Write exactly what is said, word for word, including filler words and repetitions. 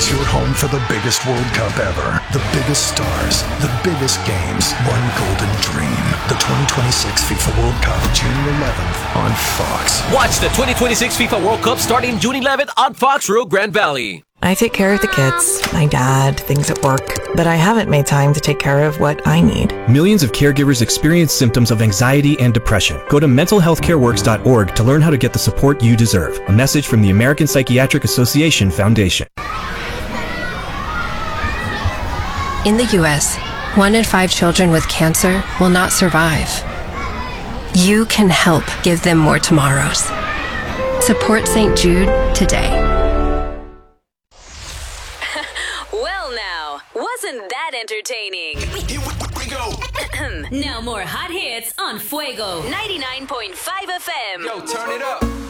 is your home for the biggest World Cup ever. The biggest stars, the biggest games, one golden dream. The twenty twenty-six FIFA World Cup, June eleventh on Fox. Watch the twenty twenty-six FIFA World Cup starting June eleventh on Fox Rio Grande Valley. I take care of the kids, my dad, things at work, but I haven't made time to take care of what I need. Millions of caregivers experience symptoms of anxiety and depression. Go to mental health care works dot org to learn how to get the support you deserve. A message from the American Psychiatric Association Foundation. In the U S, one in five children with cancer will not survive. You can help give them more tomorrows. Support Saint Jude today. Well now, wasn't that entertaining? Here we go. Now more hot hits on Fuego ninety-nine point five F M. Yo, turn it up.